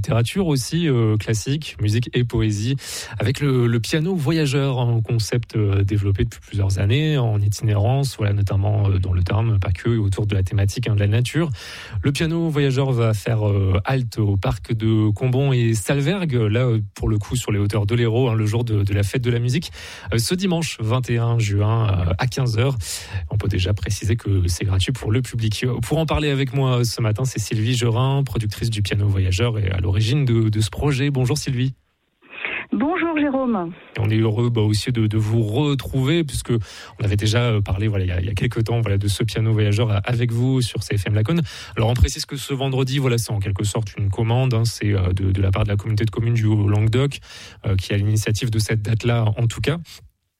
littérature aussi, classique, musique et poésie, avec le piano voyageur, un concept développé depuis plusieurs années en itinérance, voilà, notamment dans le Tarn, pas que, autour de la thématique de la nature. Le piano voyageur va faire halte au parc de Combon et Salvergue, là pour le coup sur les hauteurs de l'Hérault, le jour de la fête de la musique, ce dimanche 21 juin à 15h. On peut déjà préciser que c'est gratuit pour le public. Pour en parler avec moi ce matin, c'est Sylvie Gerin, productrice du piano voyageur et à l'origine de ce projet. Bonjour Sylvie. Bonjour Jérôme. Et on est heureux aussi de vous retrouver, puisque on avait déjà parlé il y a quelques temps de ce piano voyageur avec vous sur CFM Laconne. Alors on précise que ce vendredi, c'est en quelque sorte une commande, c'est de la part de la communauté de communes du Haut-Languedoc qui a l'initiative de cette date-là en tout cas.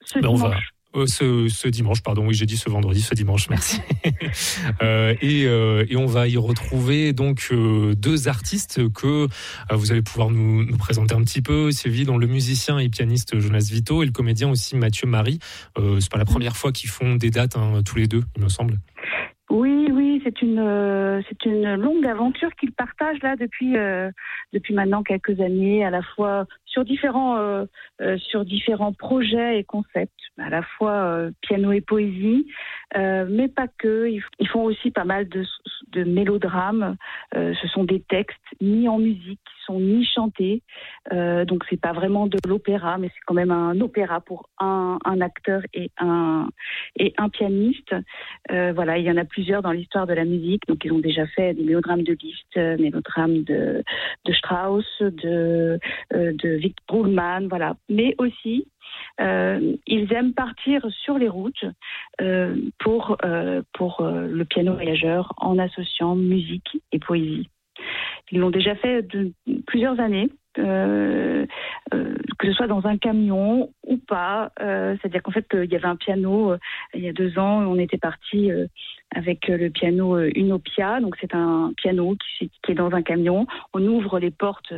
Ce dimanche, oui, j'ai dit ce vendredi, ce dimanche, merci. Et on va y retrouver donc deux artistes que vous allez pouvoir nous présenter un petit peu, Sylvie, dont le musicien et pianiste Jonas Vito et le comédien aussi Mathieu Marie. C'est pas la première fois qu'ils font des dates tous les deux, il me semble. Oui, c'est une longue aventure qu'ils partagent là depuis maintenant quelques années, à la fois sur différents projets et concepts, à la fois piano et poésie, mais pas que. Ils font aussi pas mal de mélodrames. Ce sont des textes ni en musique, qui sont ni chantés, donc c'est pas vraiment de l'opéra, mais c'est quand même un opéra pour un acteur et un pianiste. Il y en a plusieurs dans l'histoire de la musique. Donc, ils ont déjà fait des mélodrames de Liszt, mélodrames de Strauss, de Victor Ullmann, voilà. Mais aussi, ils aiment partir sur les routes pour le piano voyageur en associant musique et poésie. Ils l'ont déjà fait de plusieurs années. Que ce soit dans un camion ou pas, c'est-à-dire qu'en fait il y avait un piano il y a 2 ans, on était parti avec le piano Unopia, donc c'est un piano qui est dans un camion. On ouvre les portes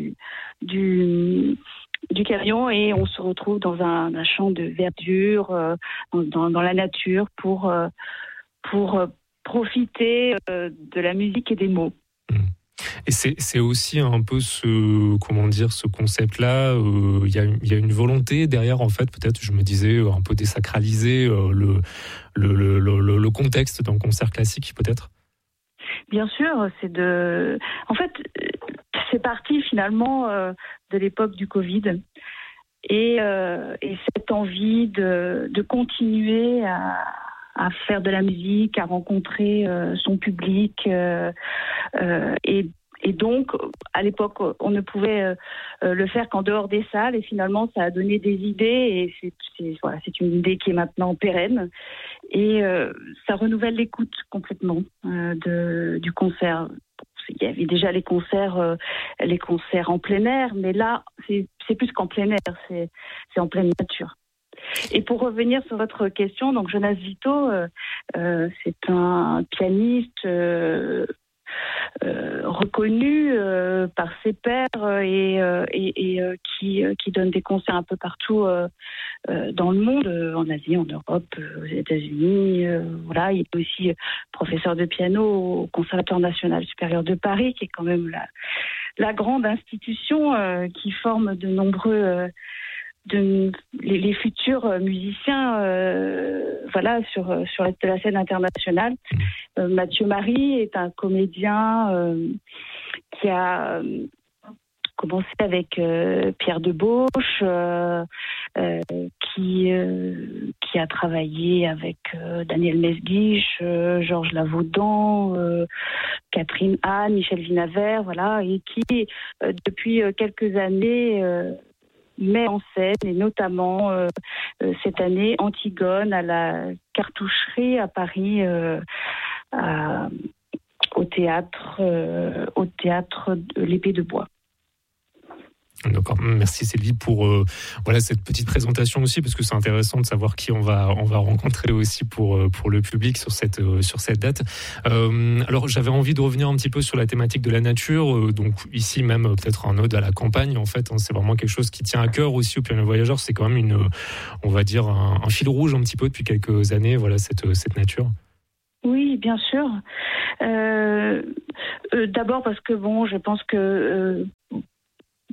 du camion et on se retrouve dans un champ de verdure, dans la nature pour profiter de la musique et des mots. Et c'est aussi un peu ce concept-là. Il y a une volonté derrière, en fait, peut-être, je me disais, un peu désacraliser le contexte d'un concert classique, peut-être. Bien sûr, en fait, c'est parti finalement de l'époque du Covid et cette envie de continuer à faire de la musique, à rencontrer son public et donc, à l'époque, on ne pouvait le faire qu'en dehors des salles. Et finalement, ça a donné des idées. Et c'est une idée qui est maintenant pérenne. Et ça renouvelle l'écoute complètement du concert. Il y avait déjà les concerts en plein air. Mais là, c'est plus qu'en plein air. C'est en pleine nature. Et pour revenir sur votre question, donc Jonas Vito, c'est un pianiste reconnu par ses pairs et qui donne des concerts un peu partout dans le monde, en Asie, en Europe, aux États-Unis. Il est aussi professeur de piano au Conservatoire national supérieur de Paris, qui est quand même la grande institution qui forme de nombreux les futurs musiciens sur la scène internationale. Mathieu Marie est un comédien qui a commencé avec Pierre Debauche, qui a travaillé avec Daniel Mesguich, Georges Lavaudan, Catherine Anne, Michel Vinavert, et qui depuis quelques années met en scène, et notamment cette année Antigone à la Cartoucherie à Paris, au théâtre de l'Épée de Bois. D'accord, merci Sylvie pour cette petite présentation aussi, parce que c'est intéressant de savoir qui on va rencontrer aussi pour le public sur cette date. Alors j'avais envie de revenir un petit peu sur la thématique de la nature, donc ici même peut-être un ode à la campagne en fait, c'est vraiment quelque chose qui tient à cœur aussi au piano voyageur, c'est quand même on va dire un fil rouge un petit peu depuis quelques années, cette nature. Oui, bien sûr. D'abord parce que je pense que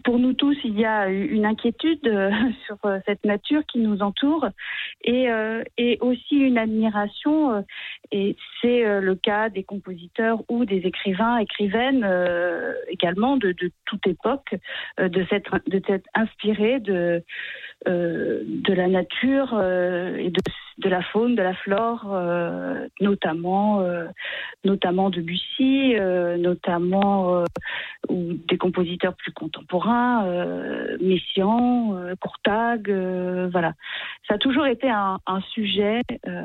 pour nous tous, il y a une inquiétude sur cette nature qui nous entoure et aussi une admiration. Et c'est le cas des compositeurs ou des écrivains, écrivaines également de toute époque, de s'être inspirés de la nature et de la faune, de la flore, notamment Debussy, notamment ou des compositeurs plus contemporains, Messiaen, Courtag, voilà. Ça a toujours été un sujet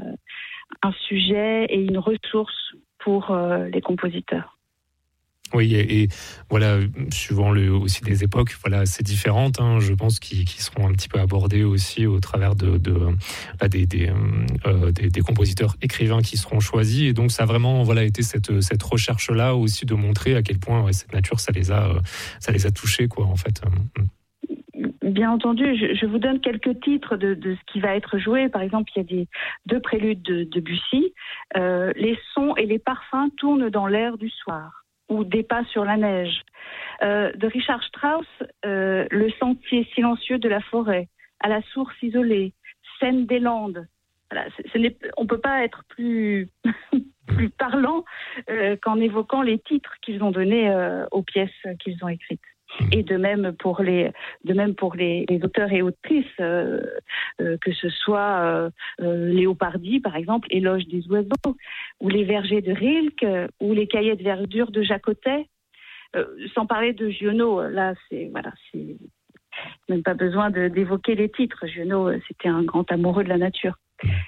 et une ressource pour les compositeurs. Oui, et voilà, suivant aussi des époques, voilà, c'est différentes, hein, je pense, qui seront un petit peu abordées aussi au travers des compositeurs écrivains qui seront choisis. Et donc, ça a vraiment, voilà, été cette recherche-là aussi de montrer à quel point cette nature, ça les a touchés, quoi, en fait. Bien entendu, je vous donne quelques titres de ce qui va être joué. Par exemple, il y a 2 préludes de Debussy. Les sons et les parfums tournent dans l'air du soir, ou des pas sur la neige. De Richard Strauss, le sentier silencieux de la forêt, à la source isolée, scène des Landes. Voilà, on ne peut pas être plus parlant qu'en évoquant les titres qu'ils ont donnés aux pièces qu'ils ont écrites. Et de même pour les auteurs et autrices, que ce soit Léopardi, par exemple, Éloge des oiseaux, ou Les Vergers de Rilke, ou Les Cahiers de verdure de Jacotet, sans parler de Giono. Là, c'est même pas besoin d'évoquer les titres. Giono, c'était un grand amoureux de la nature.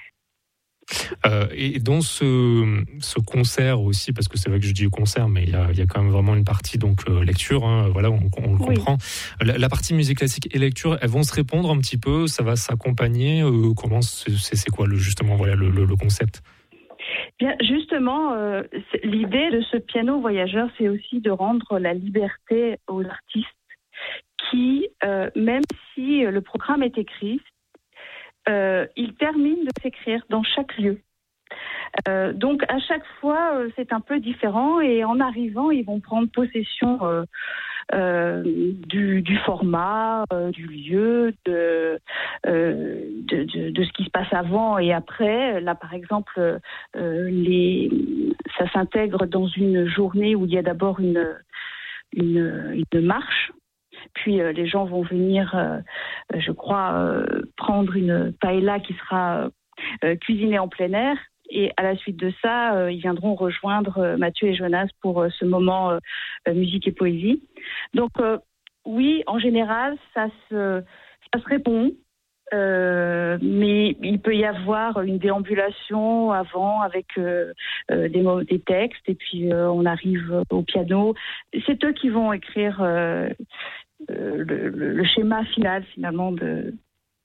Et dans ce concert aussi, parce que c'est vrai que je dis concert, mais il y a quand même vraiment une partie donc lecture, hein, voilà, on le comprend. La partie musique classique et lecture, elles vont se répondre un petit peu, ça va s'accompagner. Comment c'est quoi justement voilà le concept? Bien, justement, l'idée de ce piano voyageur, c'est aussi de rendre la liberté aux artistes qui, même si le programme est écrit, ils terminent de s'écrire dans chaque lieu. Donc à chaque fois, c'est un peu différent et en arrivant, ils vont prendre possession du format, du lieu, de ce qui se passe avant et après. Là, par exemple, ça s'intègre dans une journée où il y a d'abord une marche. Puis les gens vont venir, je crois, prendre une paella qui sera cuisinée en plein air. Et à la suite de ça, ils viendront rejoindre Mathieu et Jonas pour ce moment musique et poésie. Donc oui, en général, ça se répond. Mais il peut y avoir une déambulation avant avec des textes et puis on arrive au piano. C'est eux qui vont écrire le schéma final finalement de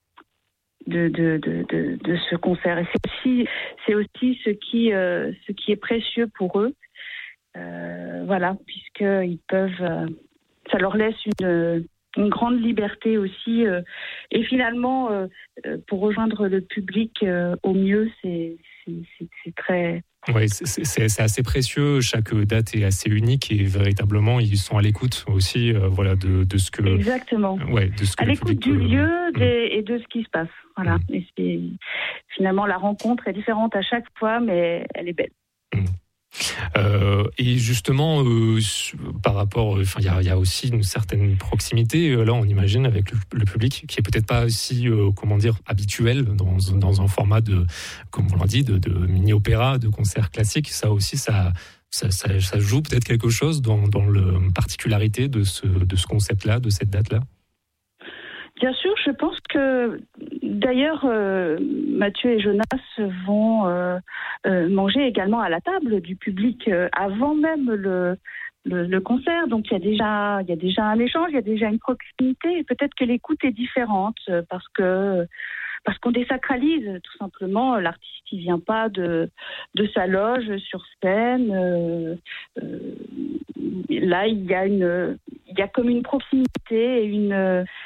ce concert. Et c'est aussi ce qui est précieux pour eux, voilà, puisqu'ils peuvent, ça leur laisse une grande liberté aussi, et finalement pour rejoindre le public au mieux, c'est très... Oui, c'est assez précieux. Chaque date est assez unique et véritablement ils sont à l'écoute aussi, voilà, de ce que. Exactement. Ouais, de ce que à l'écoute du lieu et de ce qui se passe. Voilà. Et c'est finalement la rencontre est différente à chaque fois, mais elle est belle. Et justement, par rapport, il y a aussi une certaine proximité. Là, on imagine avec le public, qui est peut-être pas aussi, habituel dans un format comme on l'a dit, de mini-opéra, de concert classique. Ça aussi, ça joue peut-être quelque chose dans la particularité de ce concept-là, de cette date-là. Bien sûr, je pense que d'ailleurs Mathieu et Jonas vont manger également à la table du public avant même le concert. Donc il y a déjà un échange, il y a déjà une proximité. Et peut-être que l'écoute est différente parce qu'on désacralise tout simplement. L'artiste qui vient pas de sa loge sur scène. Là il y a comme une proximité et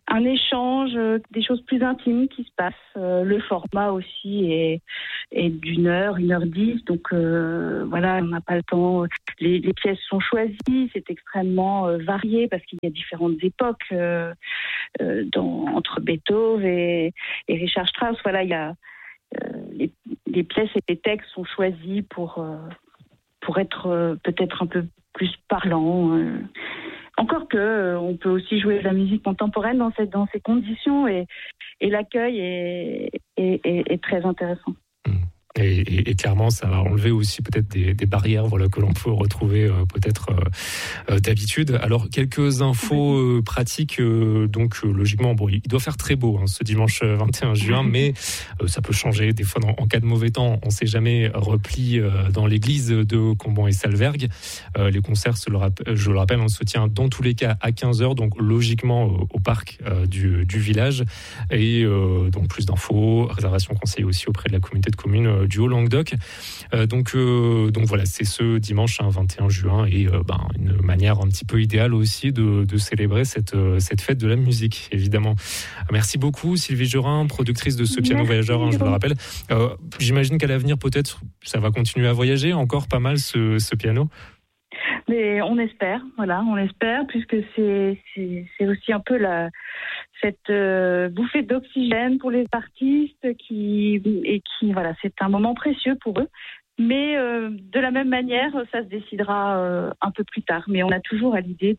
un échange, des choses plus intimes qui se passent. Le format aussi est d'une heure, 1h10. Donc voilà, on n'a pas le temps. Les pièces sont choisies, c'est extrêmement varié parce qu'il y a différentes époques entre Beethoven et Richard Strauss. Voilà, il y a les pièces et les textes sont choisis pour être peut-être un peu plus parlants. Encore que on peut aussi jouer de la musique contemporaine dans ces conditions et l'accueil est très intéressant. Et clairement, ça va enlever aussi peut-être des barrières, voilà, que l'on peut retrouver peut-être d'habitude. Alors, quelques infos pratiques. Donc, logiquement, bon, il doit faire très beau ce dimanche 21 juin, mais ça peut changer. Des fois, en cas de mauvais temps, on ne sait jamais. Repli dans l'église de Combon et Salvergue. Les concerts, je le rappelle, on se tient dans tous les cas à 15h, donc logiquement au parc du village. Et donc, plus d'infos, réservation conseillée aussi auprès de la communauté de communes du Haut-Languedoc. Donc voilà, c'est ce dimanche 21 juin et une manière un petit peu idéale aussi de célébrer cette fête de la musique, évidemment. Merci beaucoup Sylvie Gerin, productrice de ce piano voyageur, je vous le rappelle. J'imagine qu'à l'avenir, peut-être, ça va continuer à voyager encore pas mal ce piano. Mais on espère, puisque c'est aussi un peu cette bouffée d'oxygène pour les artistes qui voilà, c'est un moment précieux pour eux. Mais de la même manière, ça se décidera un peu plus tard. Mais on a toujours à l'idée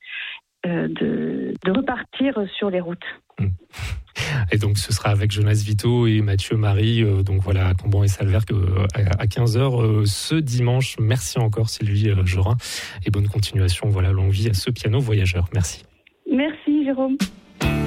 de repartir sur les routes. Et donc ce sera avec Jonas Vito et Mathieu Marie, donc voilà, à Combon et Salvergue à 15h ce dimanche. Merci encore Sylvie Gerin et bonne continuation, voilà, longue vie à ce piano voyageur. Merci. Merci Jérôme.